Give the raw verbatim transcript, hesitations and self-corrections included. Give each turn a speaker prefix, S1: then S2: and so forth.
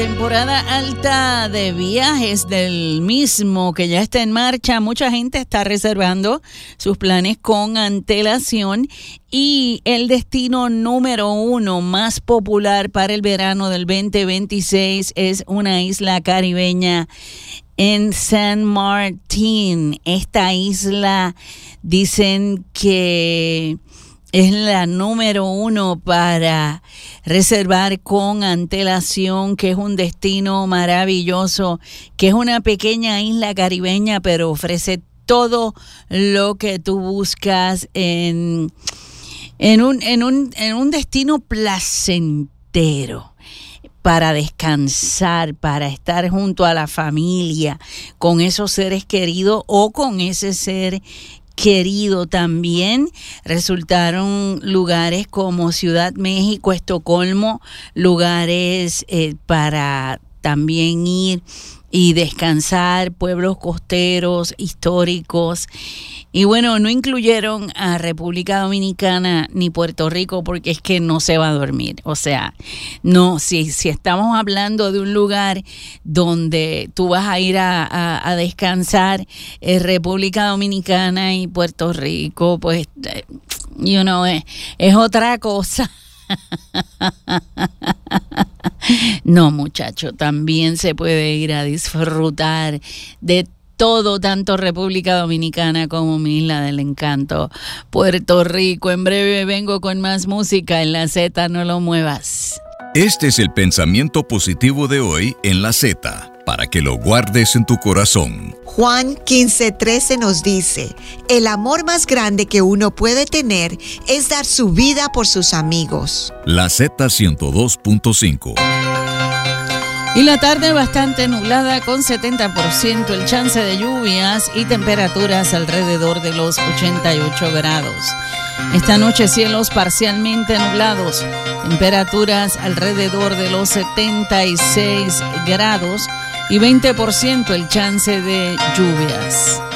S1: Temporada alta de viajes del mismo que ya está en marcha. Mucha gente está reservando sus planes con antelación y el destino número uno más popular para el verano del veinte veintiséis es una isla caribeña en San Martín. Esta isla dicen que es la número uno para reservar con antelación, que es un destino maravilloso, que es una pequeña isla caribeña, pero ofrece todo lo que tú buscas en, en, un, en, un, en un destino placentero, para descansar, para estar junto a la familia, con esos seres queridos o con ese ser querido. También resultaron lugares como Ciudad México, Estocolmo, lugares eh, para también ir y descansar, pueblos costeros, históricos. Y bueno, no incluyeron a República Dominicana ni Puerto Rico porque es que no se va a dormir. O sea, no, si, si estamos hablando de un lugar donde tú vas a ir a, a, a descansar, eh, República Dominicana y Puerto Rico, pues, eh, you know, es, es otra cosa. No, muchacho, también se puede ir a disfrutar de todo, tanto República Dominicana como mi Isla del Encanto, Puerto Rico. En breve vengo con más música en La Z, no lo muevas.
S2: Este es el pensamiento positivo de hoy en La Z, para que lo guardes en tu corazón.
S3: Juan quince trece nos dice, el amor más grande que uno puede tener es dar su vida por sus amigos.
S2: La Z ciento dos punto cinco.
S1: Y la tarde bastante nublada con setenta por ciento el chance de lluvias y temperaturas alrededor de los ochenta y ocho grados. Esta noche cielos parcialmente nublados, temperaturas alrededor de los setenta y seis grados y veinte por ciento el chance de lluvias.